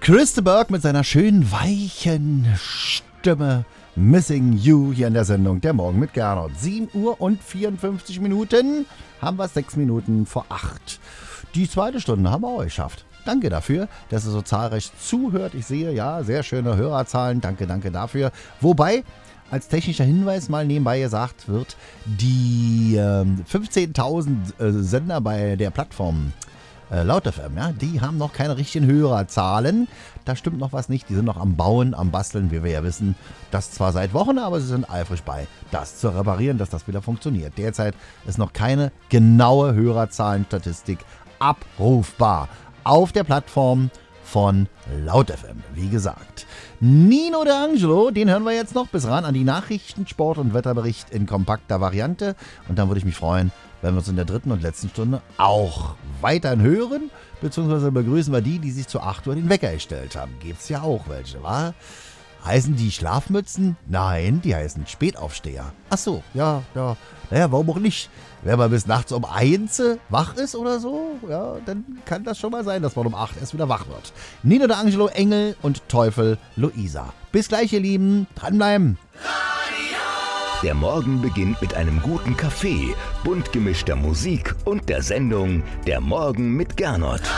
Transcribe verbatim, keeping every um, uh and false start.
Chris de Burgh mit seiner schönen, weichen Stimme Missing You hier in der Sendung Der Morgen mit Gernot. sieben Uhr und vierundfünfzig Minuten, haben wir sechs Minuten vor acht. Die zweite Stunde haben wir auch geschafft. Danke dafür, dass ihr so zahlreich zuhört. Ich sehe, ja, sehr schöne Hörerzahlen. Danke, danke dafür. Wobei, als technischer Hinweis mal nebenbei gesagt wird, die äh, fünfzehntausend äh, Sender bei der Plattform äh, Laut F M, ja, die haben noch keine richtigen Hörerzahlen. Da stimmt noch was nicht. Die sind noch am Bauen, am Basteln, wie wir ja wissen. Das zwar seit Wochen, aber sie sind eifrig bei, das zu reparieren, dass das wieder funktioniert. Derzeit ist noch keine genaue Hörerzahlenstatistik abrufbar auf der Plattform von Laut F M, wie gesagt. Nino D'Angelo, den hören wir jetzt noch bis ran an die Nachrichten, Sport und Wetterbericht in kompakter Variante. Und dann würde ich mich freuen, wenn wir uns in der dritten und letzten Stunde auch weiterhin hören, beziehungsweise begrüßen wir die, die sich zu acht Uhr den Wecker gestellt haben. Gibt's ja auch welche, wa? Heißen die Schlafmützen? Nein, die heißen Spätaufsteher. Ach so, ja, ja. Naja, warum auch nicht? Wenn man bis nachts um eins wach ist oder so, ja, dann kann das schon mal sein, dass man um acht erst wieder wach wird. Nino D'Angelo, Engel und Teufel Luisa. Bis gleich, ihr Lieben. Dranbleiben. Der Morgen beginnt mit einem guten Kaffee, bunt gemischter Musik und der Sendung Der Morgen mit Gernot.